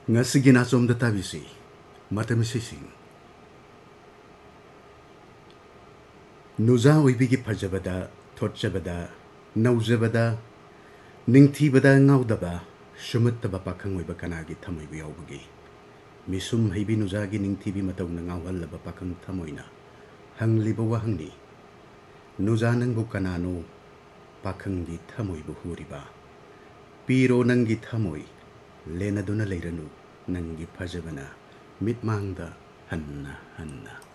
Ngasigi na som da tabisi, matamasising. Nuza oibigi fajabada, thotjabada, naujabada, ningthibada ngaudaba, sumuttaba pakhang oiba kanagi thamoiba yaubagi. Misum heibi nuzagi ningthibi matawna ngauhallaba pakhang thamoina. Hangliba wahangni. Nuza nangbu kanano, pakhanggi thamoibu huriba. Piro nangi thamoi, lenaduna leiranu, nangi fajabana, mitmangda hanna hanna.